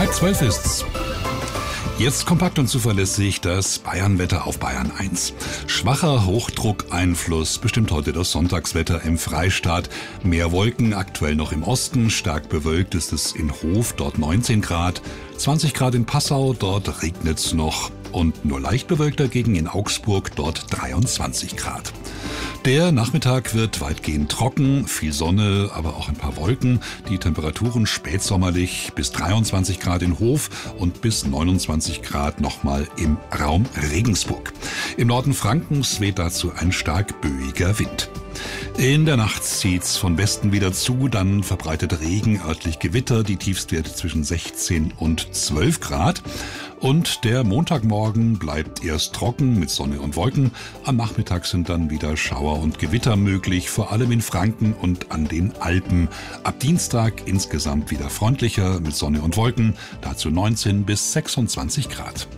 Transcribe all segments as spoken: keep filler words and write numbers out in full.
Halb zwölf ist's. Jetzt kompakt und zuverlässig das Bayernwetter auf Bayern eins. Schwacher Hochdruckeinfluss bestimmt heute das Sonntagswetter im Freistaat. Mehr Wolken, aktuell noch im Osten. Stark bewölkt ist es in Hof, dort neunzehn Grad. zwanzig Grad in Passau, dort regnet's noch. Und nur leicht bewölkt dagegen in Augsburg, dort dreiundzwanzig Grad. Der Nachmittag wird weitgehend trocken, viel Sonne, aber auch ein paar Wolken. Die Temperaturen spätsommerlich bis dreiundzwanzig Grad in Hof und bis neunundzwanzig Grad nochmal im Raum Regensburg. Im Norden Frankens weht dazu ein stark böiger Wind. In der Nacht zieht's von Westen wieder zu, dann verbreitet Regen, örtlich Gewitter, die Tiefstwerte zwischen sechzehn und zwölf Grad. Und der Montagmorgen bleibt erst trocken mit Sonne und Wolken. Am Nachmittag sind dann wieder Schauer und Gewitter möglich, vor allem in Franken und an den Alpen. Ab Dienstag insgesamt wieder freundlicher mit Sonne und Wolken, dazu neunzehn bis sechsundzwanzig Grad.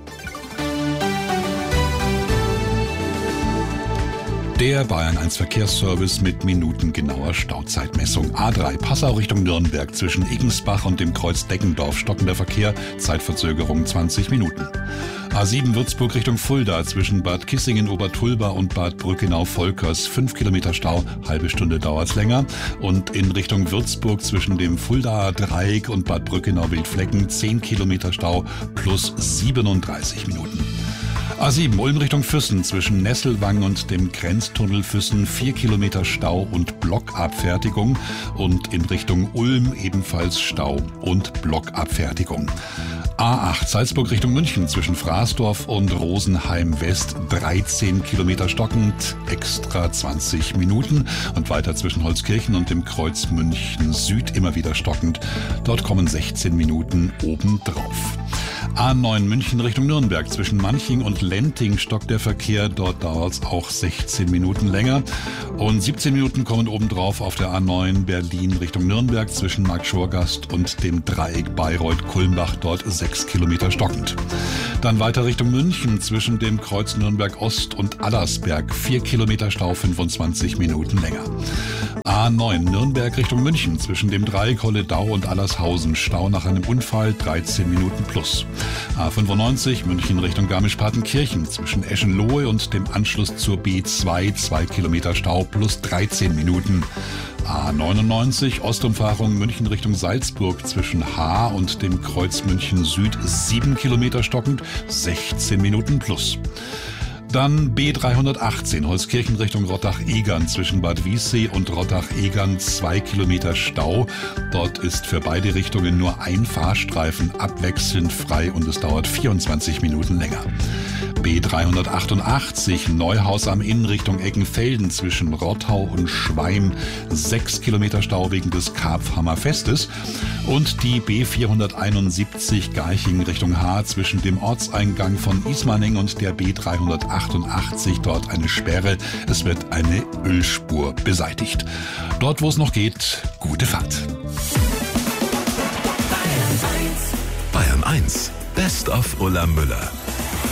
Der Bayern eins Verkehrsservice mit minutengenauer Stauzeitmessung. A drei Passau Richtung Nürnberg zwischen Iggensbach und dem Kreuz Deggendorf. Stockender Verkehr, Zeitverzögerung zwanzig Minuten. A sieben Würzburg Richtung Fulda zwischen Bad Kissingen-Obertulba und Bad Brückenau-Volkers. fünf Kilometer Stau, halbe Stunde dauert's länger. Und in Richtung Würzburg zwischen dem Fuldaer Dreieck und Bad Brückenau-Wildflecken zehn Kilometer Stau plus siebenunddreißig Minuten. A sieben Ulm Richtung Füssen zwischen Nesselwang und dem Grenztunnel Füssen vier Kilometer Stau und Blockabfertigung und in Richtung Ulm ebenfalls Stau und Blockabfertigung. A acht Salzburg Richtung München zwischen Fraßdorf und Rosenheim West dreizehn Kilometer stockend, extra zwanzig Minuten und weiter zwischen Holzkirchen und dem Kreuz München Süd immer wieder stockend. Dort kommen sechzehn Minuten obendrauf. A neun München Richtung Nürnberg zwischen Manching und Lenting stockt der Verkehr. Dort dauert es auch sechzehn Minuten länger. Und siebzehn Minuten kommen obendrauf auf der A neun Berlin Richtung Nürnberg zwischen Marktschorgast und dem Dreieck Bayreuth-Kulmbach. Dort sechs Kilometer stockend. Dann weiter Richtung München zwischen dem Kreuz Nürnberg Ost und Allersberg. vier Kilometer Stau, fünfundzwanzig Minuten länger. A neun Nürnberg Richtung München zwischen dem Dreieck Holledau und Allershausen. Stau nach einem Unfall, dreizehn Minuten plus. A fünfundneunzig München Richtung Garmisch-Partenkirchen zwischen Eschenlohe und dem Anschluss zur B zwei, zwei Kilometer Stau plus dreizehn Minuten. A neunundneunzig Ostumfahrung München Richtung Salzburg zwischen Haar und dem Kreuz München Süd sieben Kilometer stockend, sechzehn Minuten plus. Dann B dreihundertachtzehn Holzkirchen Richtung Rottach-Egern zwischen Bad Wiessee und Rottach-Egern zwei Kilometer Stau. Dort ist für beide Richtungen nur ein Fahrstreifen abwechselnd frei und es dauert vierundzwanzig Minuten länger. B dreihundertachtundachtzig Neuhaus am Inn Richtung Eckenfelden zwischen Rottau und Schweim sechs Kilometer Stau wegen des Karpfhammerfestes und die B vierhunderteinundsiebzig Garching Richtung Haar zwischen dem Ortseingang von Ismaning und der B dreihundertachtundachtzig dort eine Sperre. Es wird eine Ölspur beseitigt. Dort, wo es noch geht, gute Fahrt. Bayern eins, Best of Ulla Müller.